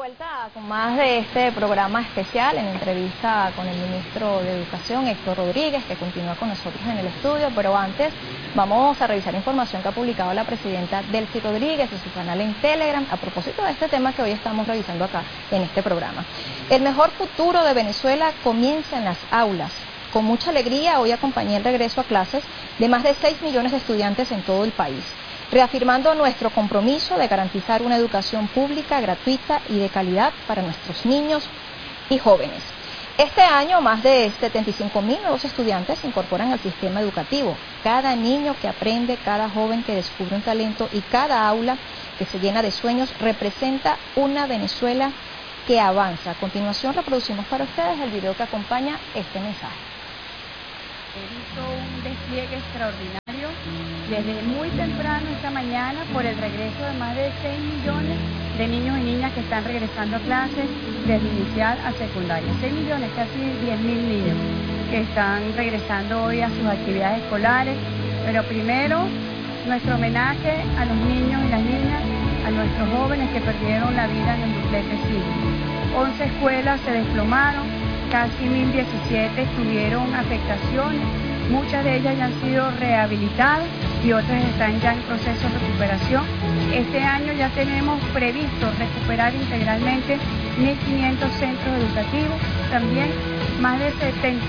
vuelta con más de este programa especial en entrevista con el ministro de Educación, Héctor Rodríguez, que continúa con nosotros en el estudio, pero antes vamos a revisar información que ha publicado la presidenta Delcy Rodríguez en su canal en Telegram a propósito de este tema que hoy estamos revisando acá en este programa. El mejor futuro de Venezuela comienza en las aulas. Con mucha alegría hoy acompañé el regreso a clases de más de 6 millones de estudiantes en todo el país, reafirmando nuestro compromiso de garantizar una educación pública, gratuita y de calidad para nuestros niños y jóvenes. Este año más de 75.000 nuevos estudiantes se incorporan al sistema educativo. Cada niño que aprende, cada joven que descubre un talento y cada aula que se llena de sueños representa una Venezuela que avanza. A continuación reproducimos para ustedes el video que acompaña este mensaje. He visto un despliegue extraordinario desde muy temprano esta mañana por el regreso de más de 6 millones de niños y niñas que están regresando a clases desde inicial a secundaria. 6 millones, casi 10.000 niños que están regresando hoy a sus actividades escolares. Pero primero, nuestro homenaje a los niños y las niñas, a nuestros jóvenes que perdieron la vida en el duplete sísmico. 11 escuelas se desplomaron, casi 1.017 tuvieron afectaciones, muchas de ellas ya han sido rehabilitadas y otras están ya en proceso de recuperación. Este año ya tenemos previsto recuperar integralmente 1.500 centros educativos, también más de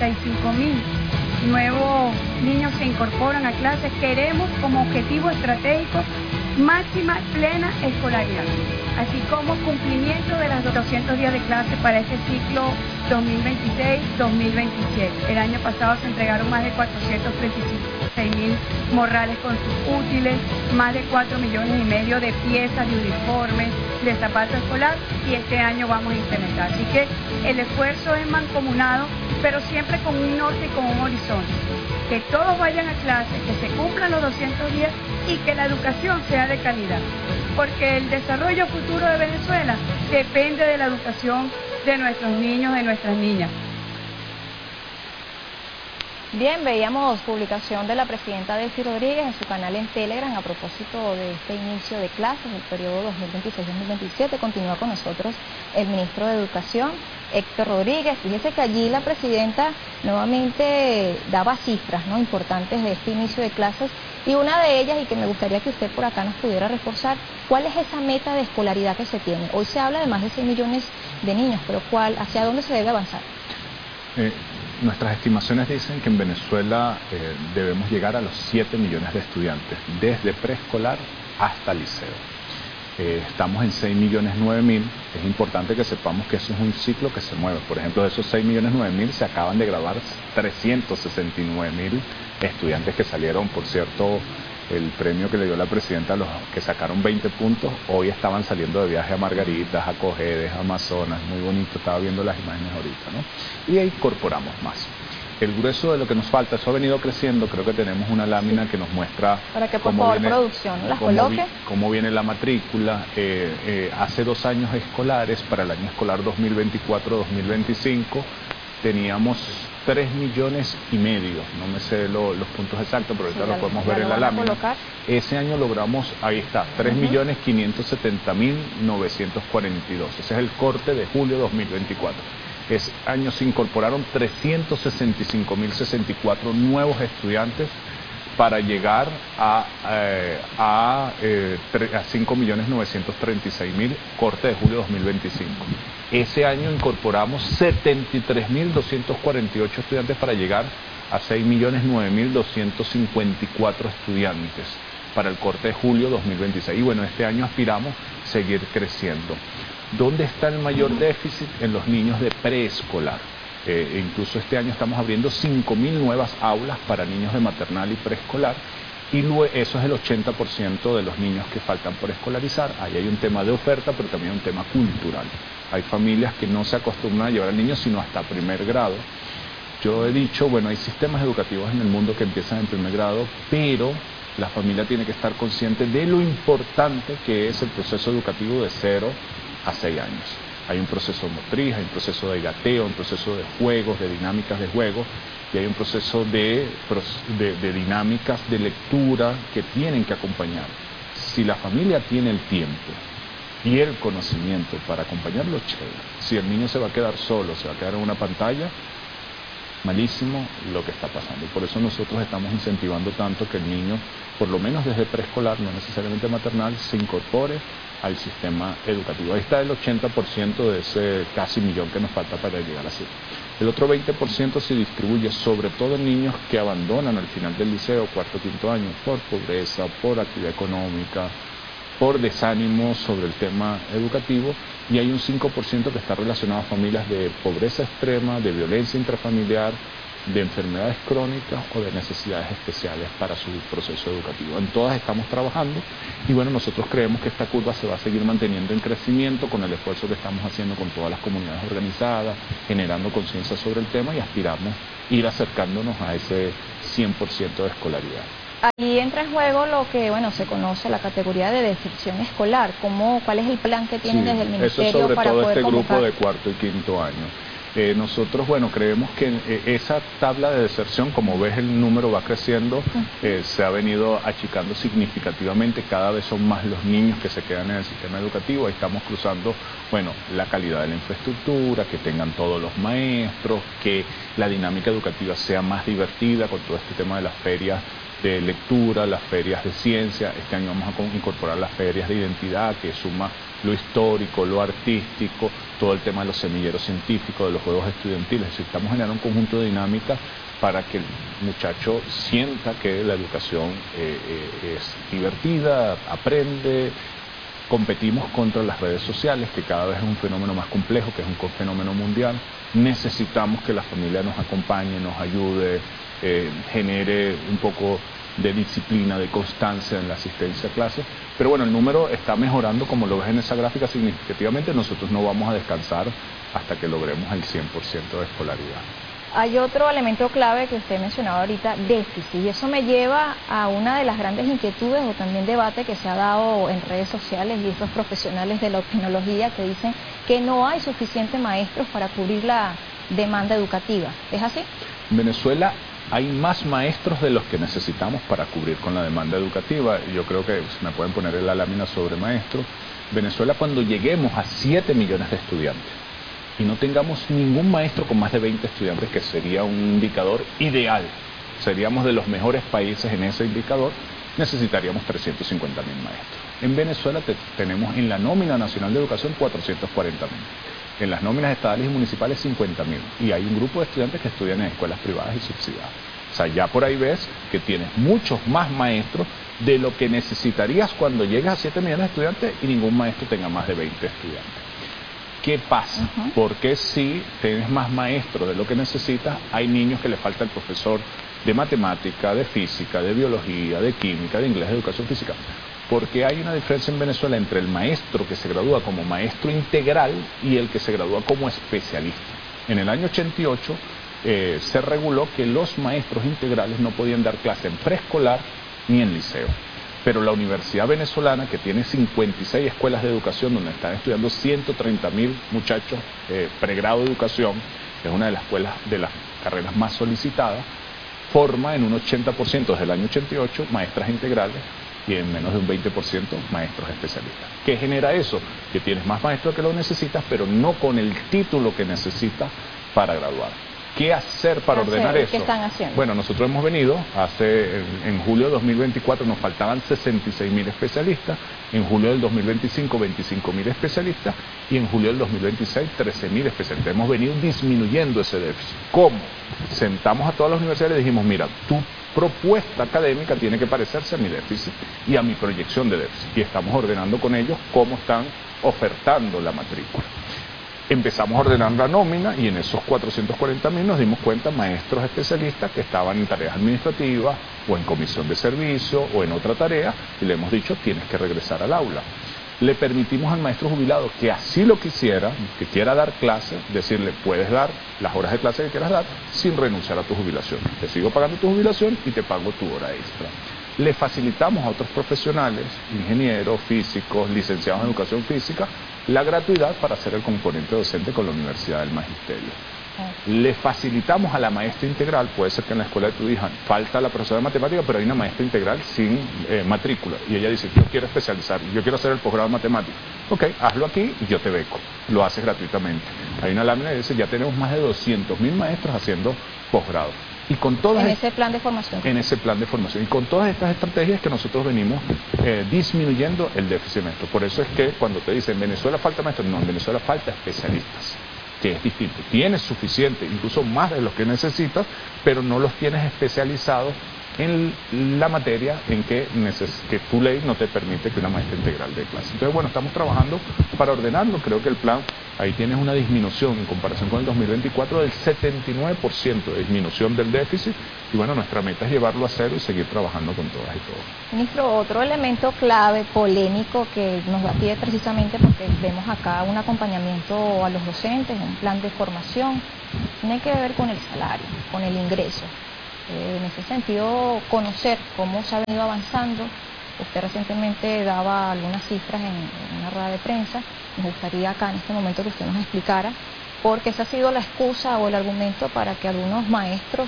75.000 nuevos niños se incorporan a clases. Queremos como objetivo estratégico máxima plena escolaridad, así como cumplimiento de las 200 días de clase para este ciclo 2026-2027. El año pasado se entregaron más de 436.000 morrales con sus útiles, más de 4,5 millones de piezas de uniformes, de zapato escolar, y este año vamos a implementar. Así que el esfuerzo es mancomunado, pero siempre con un norte y con un horizonte. Que todos vayan a clase, que se cumplan los 200 días y que la educación sea de calidad. Porque el desarrollo futuro de Venezuela depende de la educación de nuestros niños, de nuestras niñas. Bien, veíamos publicación de la presidenta Delcy Rodríguez en su canal en Telegram a propósito de este inicio de clases del periodo 2026-2027. Continúa con nosotros el ministro de Educación, Héctor Rodríguez. Fíjese que allí la presidenta nuevamente daba cifras, ¿no?, importantes de este inicio de clases, y una de ellas, y que me gustaría que usted por acá nos pudiera reforzar, ¿cuál es esa meta de escolaridad que se tiene? Hoy se habla de más de 6 millones de niños, pero ¿hacia dónde se debe avanzar? Nuestras estimaciones dicen que en Venezuela debemos llegar a los 7 millones de estudiantes, desde preescolar hasta liceo. Estamos en 6.009.000, es importante que sepamos que eso es un ciclo que se mueve. Por ejemplo, de esos 6.009.000 se acaban de graduar 369.000 estudiantes que salieron. Por cierto, el premio que le dio la presidenta a los que sacaron 20 puntos, hoy estaban saliendo de viaje a Margaritas, a Cojedes, a Amazonas, muy bonito, estaba viendo las imágenes ahorita, ¿no? Y ahí incorporamos más. El grueso de lo que nos falta, eso ha venido creciendo, creo que tenemos una lámina que nos muestra para que por favor producción las coloque. Cómo viene la matrícula. Hace 2 años escolares, para el año escolar 2024-2025, teníamos 3,5 millones, no me sé los puntos exactos, pero ahorita lo podemos ver en la lámina. Ese año logramos, ahí está, 3.570.942, ese es el corte de julio 2024. Ese año se incorporaron 365.064 nuevos estudiantes para llegar a 5.936.000, corte de julio 2025. Ese año incorporamos 73.248 estudiantes para llegar a 6.009.254 estudiantes para el corte de julio 2026. Y bueno, este año aspiramos a seguir creciendo. ¿Dónde está el mayor déficit? En los niños de preescolar. Incluso este año estamos abriendo 5.000 nuevas aulas para niños de maternal y preescolar, y eso es el 80% de los niños que faltan por escolarizar. Ahí hay un tema de oferta, pero también un tema cultural. Hay familias que no se acostumbran a llevar al niño sino hasta primer grado. Yo he dicho, bueno, hay sistemas educativos en el mundo que empiezan en primer grado, pero la familia tiene que estar consciente de lo importante que es el proceso educativo de 0 a 6 años. Hay un proceso motriz, hay un proceso de gateo, un proceso de juegos, de dinámicas de juego, y hay un proceso de dinámicas de lectura que tienen que acompañar. Si la familia tiene el tiempo y el conocimiento para acompañarlo, chévere. Si el niño se va a quedar solo, se va a quedar en una pantalla, malísimo lo que está pasando. Por eso nosotros estamos incentivando tanto que el niño, por lo menos desde preescolar, no necesariamente maternal, se incorpore al sistema educativo. Ahí está el 80% de ese casi millón que nos falta para llegar así. El otro 20% se distribuye sobre todo en niños que abandonan al final del liceo, cuarto o quinto año, por pobreza, por actividad económica, por desánimo sobre el tema educativo, y hay un 5% que está relacionado a familias de pobreza extrema, de violencia intrafamiliar, de enfermedades crónicas o de necesidades especiales para su proceso educativo. En todas estamos trabajando y bueno, nosotros creemos que esta curva se va a seguir manteniendo en crecimiento con el esfuerzo que estamos haciendo con todas las comunidades organizadas, generando conciencia sobre el tema, y aspiramos ir acercándonos a ese 100% de escolaridad. Ahí entra en juego lo que, bueno, se conoce la categoría de deserción escolar. ¿Cuál es el plan que tienen desde el Ministerio eso sobre para todo poder este convocar? grupo de cuarto y quinto año? Nosotros, bueno, creemos que esa tabla de deserción, como ves el número va creciendo, se ha venido achicando significativamente, cada vez son más los niños que se quedan en el sistema educativo. Ahí estamos cruzando, bueno, la calidad de la infraestructura, que tengan todos los maestros, que la dinámica educativa sea más divertida con todo este tema de las ferias de lectura, las ferias de ciencia. Este año vamos a incorporar las ferias de identidad, que suma lo histórico, lo artístico, todo el tema de los semilleros científicos, de los juegos estudiantiles. Estamos generando un conjunto de dinámicas para que el muchacho sienta que la educación es divertida, aprende. Competimos contra las redes sociales, que cada vez es un fenómeno más complejo, que es un fenómeno mundial. Necesitamos que la familia nos acompañe, nos ayude, genere un poco de disciplina, de constancia en la asistencia a clases. Pero bueno, el número está mejorando, como lo ves en esa gráfica, significativamente. Nosotros no vamos a descansar hasta que logremos el 100% de escolaridad. Hay otro elemento clave que usted mencionaba ahorita, déficit, y eso me lleva a una de las grandes inquietudes o también debate que se ha dado en redes sociales y esos profesionales de la tecnología que dicen que no hay suficientes maestros para cubrir la demanda educativa. ¿Es así? En Venezuela hay más maestros de los que necesitamos para cubrir con la demanda educativa. Yo creo que me pueden poner en la lámina sobre maestros. Venezuela, cuando lleguemos a 7 millones de estudiantes y no tengamos ningún maestro con más de 20 estudiantes, que sería un indicador ideal, seríamos de los mejores países en ese indicador, necesitaríamos 350.000 maestros. En Venezuela tenemos en la nómina nacional de educación 440.000. En las nóminas estatales y municipales 50.000, y hay un grupo de estudiantes que estudian en escuelas privadas y subsidiadas. O sea, ya por ahí ves que tienes muchos más maestros de lo que necesitarías cuando llegues a 7 millones de estudiantes y ningún maestro tenga más de 20 estudiantes. ¿Qué pasa? Porque si tienes más maestros de lo que necesitas, hay niños que le falta el profesor de matemática, de física, de biología, de química, de inglés, de educación física. Porque hay una diferencia en Venezuela entre el maestro que se gradúa como maestro integral y el que se gradúa como especialista. En el año 88 se reguló que los maestros integrales no podían dar clase en preescolar ni en liceo. Pero la Universidad Venezolana, que tiene 56 escuelas de educación donde están estudiando 130.000 muchachos pregrado de educación, que es una de las escuelas de las carreras más solicitadas, forma en un 80% desde el año 88 maestras integrales y en menos de un 20% maestros especialistas. ¿Qué genera eso? Que tienes más maestros que lo necesitas, pero no con el título que necesitas para graduar. ¿Qué hacer para ordenar eso? ¿Qué están haciendo? Bueno, nosotros hemos venido, en julio de 2024 nos faltaban 66.000 especialistas, en julio del 2025 25.000 especialistas y en julio del 2026 13.000 especialistas. Hemos venido disminuyendo ese déficit. ¿Cómo? Sentamos a todas las universidades y dijimos, mira, tu propuesta académica tiene que parecerse a mi déficit y a mi proyección de déficit. Y estamos ordenando con ellos cómo están ofertando la matrícula. Empezamos a ordenar la nómina y en esos 440.000 nos dimos cuenta maestros especialistas que estaban en tareas administrativas o en comisión de servicio o en otra tarea, y le hemos dicho tienes que regresar al aula. Le permitimos al maestro jubilado que así lo quisiera, que quiera dar clase, decirle puedes dar las horas de clase que quieras dar sin renunciar a tu jubilación. Te sigo pagando tu jubilación y te pago tu hora extra. Le facilitamos a otros profesionales, ingenieros, físicos, licenciados en educación física, la gratuidad para hacer el componente docente con la Universidad del Magisterio. Le facilitamos a la maestra integral, puede ser que en la escuela de tu hija falta la profesora de matemática, pero hay una maestra integral sin matrícula. Y ella dice, yo quiero especializar, yo quiero hacer el posgrado de matemática. Ok, hazlo aquí y yo te beco. Lo haces gratuitamente. Hay una lámina que dice, ya tenemos más de 200.000 maestros haciendo posgrado. Y con todas en ese plan de formación. En ese plan de formación. Y con todas estas estrategias que nosotros venimos disminuyendo el déficit de maestros. Por eso es que cuando te dicen, en Venezuela falta maestros, no, en Venezuela falta especialistas, que es distinto. Tienes suficiente, incluso más de los que necesitas, pero no los tienes especializados en la materia en que tu ley no te permite que una maestra integral dé clase. Entonces, bueno, estamos trabajando para ordenarlo. Creo que el plan, ahí tienes una disminución en comparación con el 2024 del 79% de disminución del déficit. Y bueno, nuestra meta es llevarlo a cero y seguir trabajando con todas y todos. Ministro, otro elemento clave, polémico, que nos da pie precisamente porque vemos acá un acompañamiento a los docentes, un plan de formación, tiene que ver con el salario, con el ingreso. En ese sentido, conocer cómo se ha venido avanzando. Usted recientemente daba algunas cifras en una rueda de prensa. Nos gustaría acá en este momento que usted nos explicara, porque esa ha sido la excusa o el argumento para que algunos maestros,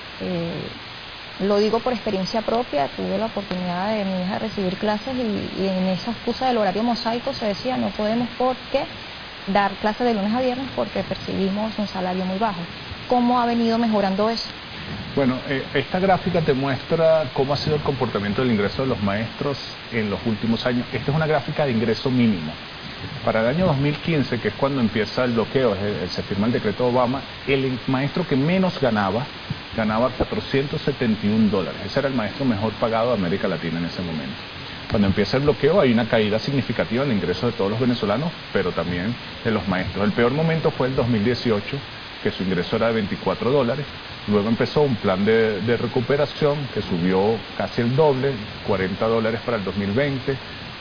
lo digo por experiencia propia, tuve la oportunidad de mi hija recibir clases y en esa excusa del horario mosaico se decía no podemos dar clases de lunes a viernes porque percibimos un salario muy bajo. ¿Cómo ha venido mejorando eso? Bueno, esta gráfica te muestra cómo ha sido el comportamiento del ingreso de los maestros en los últimos años. Esta es una gráfica de ingreso mínimo. Para el año 2015, que es cuando empieza el bloqueo, se firma el decreto de Obama, el maestro que menos ganaba $471. Ese era el maestro mejor pagado de América Latina en ese momento. Cuando empieza el bloqueo hay una caída significativa en el ingreso de todos los venezolanos, pero también de los maestros. El peor momento fue el 2018, que su ingreso era de $24. Luego empezó un plan de recuperación que subió casi el doble, $40 para el 2020,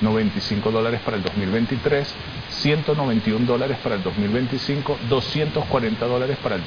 $95 para el 2023, $191 para el 2025, $240 para el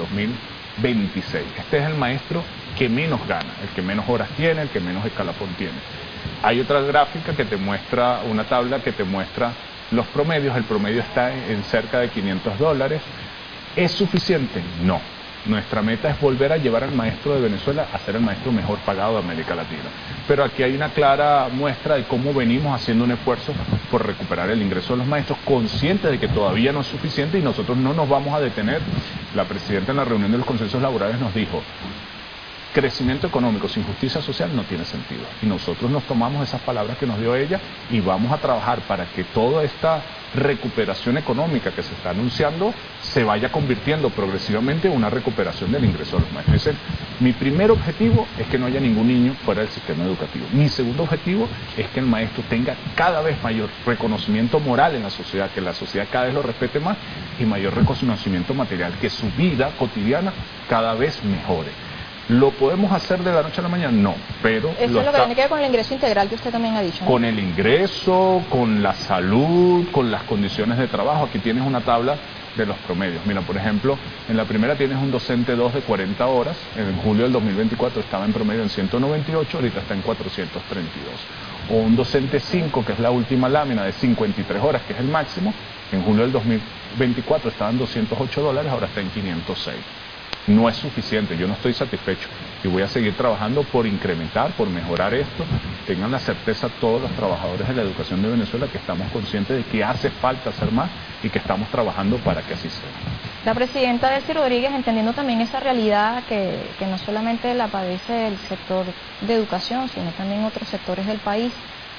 2026. Este es el maestro que menos gana, el que menos horas tiene, el que menos escalafón tiene. Hay otra gráfica que te muestra, una tabla que te muestra los promedios. El promedio está en cerca de $500. ¿Es suficiente? No. Nuestra meta es volver a llevar al maestro de Venezuela a ser el maestro mejor pagado de América Latina. Pero aquí hay una clara muestra de cómo venimos haciendo un esfuerzo por recuperar el ingreso de los maestros, conscientes de que todavía no es suficiente y nosotros no nos vamos a detener. La presidenta en la reunión de los consensos laborales nos dijo, crecimiento económico sin justicia social no tiene sentido. Y nosotros nos tomamos esas palabras que nos dio ella y vamos a trabajar para que toda esta recuperación económica que se está anunciando se vaya convirtiendo progresivamente en una recuperación del ingreso de los maestros. Es decir, mi primer objetivo es que no haya ningún niño fuera del sistema educativo. Mi segundo objetivo es que el maestro tenga cada vez mayor reconocimiento moral en la sociedad, que la sociedad cada vez lo respete más y mayor reconocimiento material, que su vida cotidiana cada vez mejore. ¿Lo podemos hacer de la noche a la mañana? No, pero... Eso es lo que tiene que ver con el ingreso integral que usted también ha dicho, ¿no? Con el ingreso, con la salud, con las condiciones de trabajo. Aquí tienes una tabla de los promedios. Mira, por ejemplo, en la primera tienes un docente 2 de 40 horas. En julio del 2024 estaba en promedio en 198, ahorita está en 432. O un docente 5, que es la última lámina, de 53 horas, que es el máximo. En julio del 2024 estaba en $208, ahora está en 506. No es suficiente, yo no estoy satisfecho y voy a seguir trabajando por incrementar, por mejorar esto. Tengan la certeza todos los trabajadores de la educación de Venezuela que estamos conscientes de que hace falta hacer más y que estamos trabajando para que así sea. La presidenta Delcy Rodríguez, entendiendo también esa realidad que no solamente la padece el sector de educación, sino también otros sectores del país,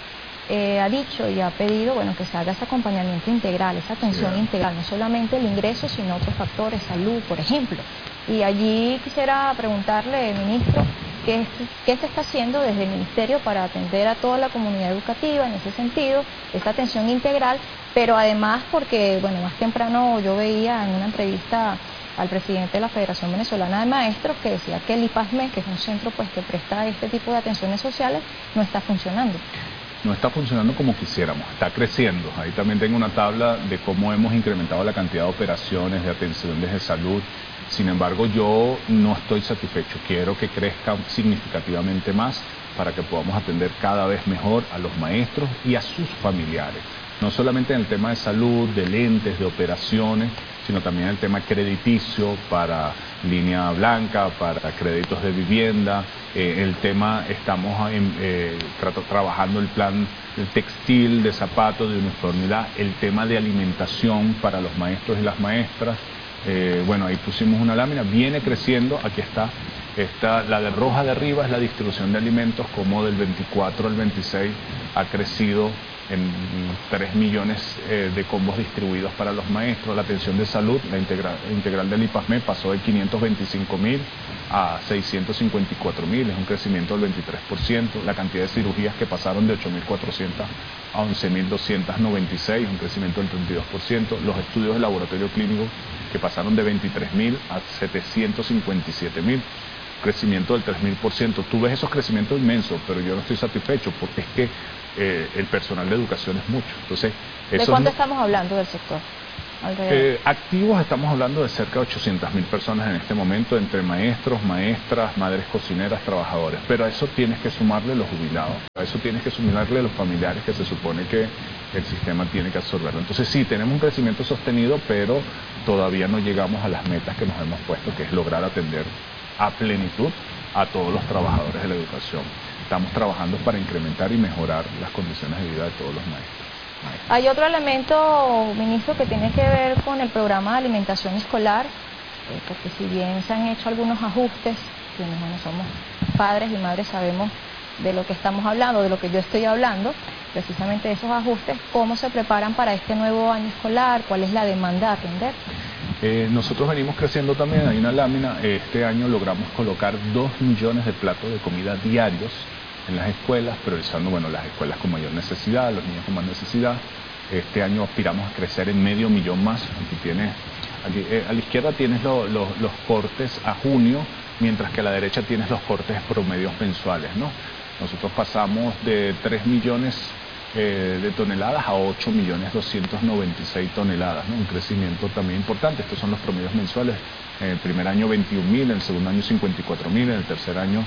ha dicho y ha pedido que se haga ese acompañamiento integral, esa atención integral, no solamente el ingreso, sino otros factores, salud, por ejemplo. Y allí quisiera preguntarle, ministro, ¿qué se está haciendo desde el Ministerio para atender a toda la comunidad educativa en ese sentido, esa atención integral? Pero además porque, más temprano yo veía en una entrevista al presidente de la Federación Venezolana de Maestros que decía que el IPASME, que es un centro que presta este tipo de atenciones sociales, no está funcionando. No está funcionando como quisiéramos, está creciendo. Ahí también tengo una tabla de cómo hemos incrementado la cantidad de operaciones, de atenciones de salud. Sin embargo, yo no estoy satisfecho. Quiero que crezca significativamente más para que podamos atender cada vez mejor a los maestros y a sus familiares. No solamente en el tema de salud, de lentes, de operaciones, sino también el tema crediticio para línea blanca, para créditos de vivienda, el tema, estamos trabajando el plan textil, de zapatos, de uniformidad, el tema de alimentación para los maestros y las maestras. Bueno, ahí pusimos una lámina, viene creciendo, aquí está, la de roja de arriba es la distribución de alimentos, como del 24 al 26 ha crecido en 3 millones de combos distribuidos para los maestros. La atención de salud, la integral del IPASME pasó de 525.000 a 654.000, es un crecimiento del 23%. La cantidad de cirugías que pasaron de 8.400 a 11.296, un crecimiento del 32%. Los estudios de laboratorio clínico que pasaron de 23.000 a 757.000, crecimiento del 3.000%. Tú ves esos crecimientos inmensos, pero yo no estoy satisfecho porque es que el personal de educación es mucho. Entonces, ¿de cuánto estamos hablando del sector? Activos estamos hablando de cerca de 800.000 personas en este momento, entre maestros, maestras, madres cocineras, trabajadores. Pero a eso tienes que sumarle los jubilados, a eso tienes que sumarle los familiares que se supone que el sistema tiene que absorberlo. Entonces sí, tenemos un crecimiento sostenido, pero todavía no llegamos a las metas que nos hemos puesto, que es lograr atender a plenitud a todos los trabajadores de la educación. Estamos trabajando para incrementar y mejorar las condiciones de vida de todos los maestros. Hay otro elemento, ministro, que tiene que ver con el programa de alimentación escolar, porque si bien se han hecho algunos ajustes, quienes somos padres y madres sabemos de lo que estamos hablando, de lo que yo estoy hablando, precisamente de esos ajustes, ¿cómo se preparan para este nuevo año escolar? ¿Cuál es la demanda a atender? Nosotros venimos creciendo también, hay una lámina, este año logramos colocar 2 millones de platos de comida diarios en las escuelas, priorizando, bueno, las escuelas con mayor necesidad, los niños con más necesidad. Este año aspiramos a crecer en 500.000 más. Aquí a la izquierda tienes los cortes a junio, mientras que a la derecha tienes los cortes promedios mensuales, ¿no? Nosotros pasamos de 3 millones de toneladas a 8.296.000 toneladas, ¿no? Un crecimiento también importante. Estos son los promedios mensuales. En el primer año 21.000, en el segundo año 54.000, en el tercer año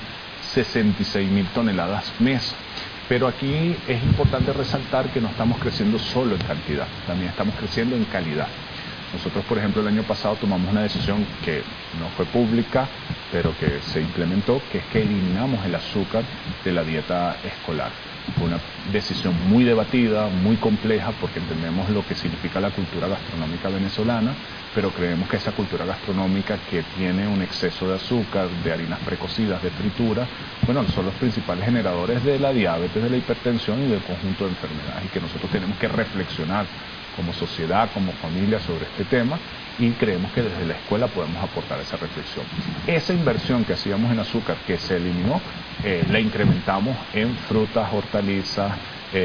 66.000 toneladas mes. Pero aquí es importante resaltar que no estamos creciendo solo en cantidad, también estamos creciendo en calidad. Nosotros, por ejemplo, el año pasado tomamos una decisión que no fue pública, pero que se implementó, que es que eliminamos el azúcar de la dieta escolar. Fue una decisión muy debatida, muy compleja, porque entendemos lo que significa la cultura gastronómica venezolana, pero creemos que esa cultura gastronómica que tiene un exceso de azúcar, de harinas precocidas, de fritura, bueno, son los principales generadores de la diabetes, de la hipertensión y del conjunto de enfermedades, y que nosotros tenemos que reflexionar como sociedad, como familia sobre este tema, y creemos que desde la escuela podemos aportar esa reflexión. Esa inversión que hacíamos en azúcar, que se eliminó, la incrementamos en frutas, hortalizas,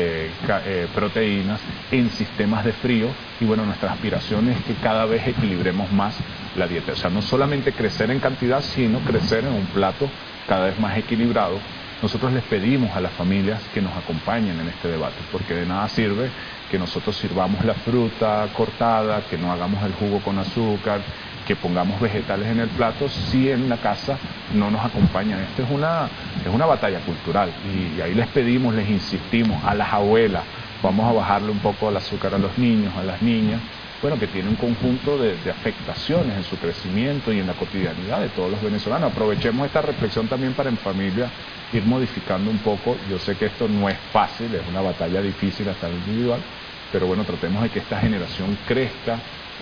proteínas, en sistemas de frío, y bueno, nuestra aspiración es que cada vez equilibremos más la dieta. O sea, no solamente crecer en cantidad, sino crecer en un plato cada vez más equilibrado. Nosotros les pedimos a las familias que nos acompañen en este debate, porque de nada sirve que nosotros sirvamos la fruta cortada, que no hagamos el jugo con azúcar, que pongamos vegetales en el plato, si en la casa no nos acompañan. Esta es una batalla cultural, y ahí les pedimos, les insistimos a las abuelas, vamos a bajarle un poco el azúcar a los niños, a las niñas, bueno, que tiene un conjunto de afectaciones en su crecimiento y en la cotidianidad de todos los venezolanos. Aprovechemos esta reflexión también para en familia ir modificando un poco. Yo sé que esto no es fácil, es una batalla difícil hasta el individual, pero bueno, tratemos de que esta generación crezca,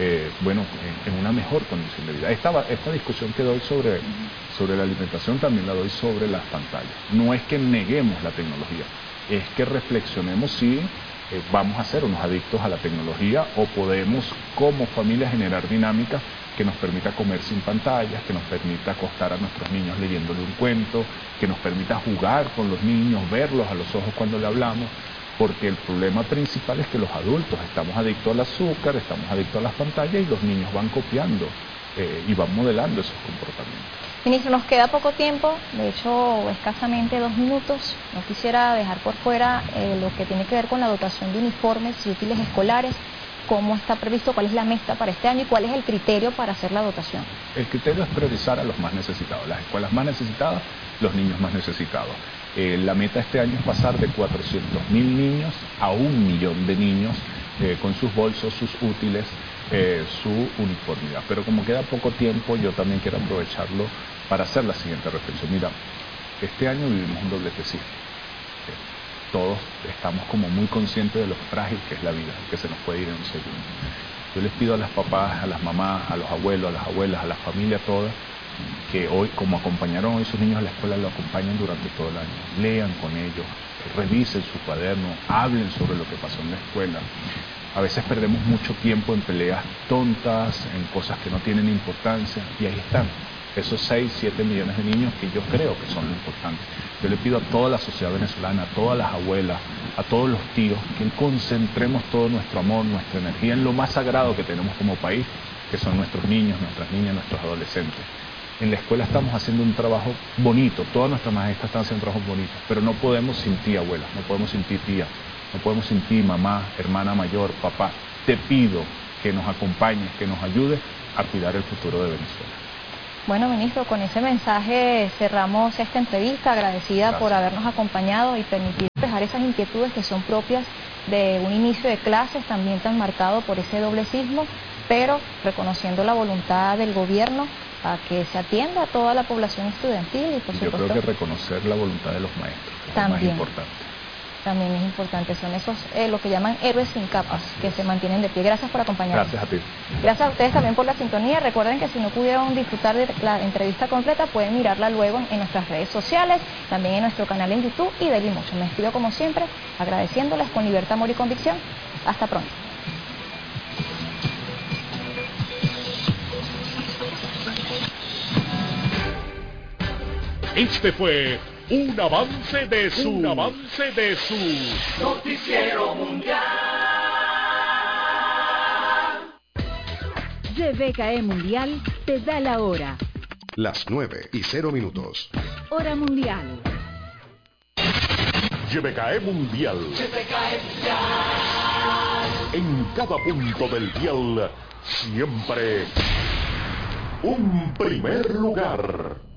en una mejor condición de vida. Esta discusión que doy sobre la alimentación también la doy sobre las pantallas. No es que neguemos la tecnología, es que reflexionemos si vamos a ser unos adictos a la tecnología o podemos como familia generar dinámicas que nos permita comer sin pantallas, que nos permita acostar a nuestros niños leyéndole un cuento, que nos permita jugar con los niños, verlos a los ojos cuando le hablamos, porque el problema principal es que los adultos estamos adictos al azúcar, estamos adictos a las pantallas, y los niños van copiando y van modelando esos comportamientos. Ministro, nos queda poco tiempo, de hecho escasamente 2 minutos. No quisiera dejar por fuera lo que tiene que ver con la dotación de uniformes y útiles escolares. ¿Cómo está previsto? ¿Cuál es la meta para este año y cuál es el criterio para hacer la dotación? El criterio es priorizar a los más necesitados, las escuelas más necesitadas, los niños más necesitados. La meta este año es pasar de 400.000 niños a 1 millón de niños con sus bolsos, sus útiles. su uniformidad. Pero como queda poco tiempo, yo también quiero aprovecharlo para hacer la siguiente reflexión. Mira, este año vivimos un doblete ciclo. Todos estamos como muy conscientes de lo frágil que es la vida, que se nos puede ir en un segundo. Yo les pido a las papás, a las mamás, a los abuelos, a las abuelas, a la familia toda, que hoy, como acompañaron hoy sus niños a la escuela, lo acompañen durante todo el año. Lean con ellos, revisen su cuaderno, hablen sobre lo que pasó en la escuela. A veces perdemos mucho tiempo en peleas tontas, en cosas que no tienen importancia, y ahí están esos 6, 7 millones de niños que yo creo que son lo importante. Yo le pido a toda la sociedad venezolana, a todas las abuelas, a todos los tíos, que concentremos todo nuestro amor, nuestra energía en lo más sagrado que tenemos como país, que son nuestros niños, nuestras niñas, nuestros adolescentes. En la escuela estamos haciendo un trabajo bonito, todas nuestras maestras están haciendo trabajos bonitos, pero no podemos sin ti, abuela, no podemos sin ti, tía, no podemos sin ti, mamá, hermana mayor, papá. Te pido que nos acompañes, que nos ayudes a cuidar el futuro de Venezuela. Bueno, ministro, con ese mensaje cerramos esta entrevista, agradecida Gracias por habernos acompañado y permitir dejar esas inquietudes que son propias de un inicio de clases también tan marcado por ese doble sismo, pero reconociendo la voluntad del gobierno a que se atienda a toda la población estudiantil y por Yo supuesto creo que reconocer la voluntad de los maestros es lo más también. importante. También es importante, son esos, lo que llaman héroes sin capas, que se mantienen de pie. Gracias por acompañarnos. Gracias a ti. Gracias a ustedes también por la sintonía. Recuerden que si no pudieron disfrutar de la entrevista completa, pueden mirarla luego en nuestras redes sociales, también en nuestro canal en YouTube y Dailymotion. Me despido como siempre, agradeciéndoles con libertad, amor y convicción. Hasta pronto. Este fue un avance de su Noticiero Mundial. GBKE Mundial te da la hora. Las 9:00. Hora mundial. GBKE Mundial. En cada punto del dial, siempre un primer lugar.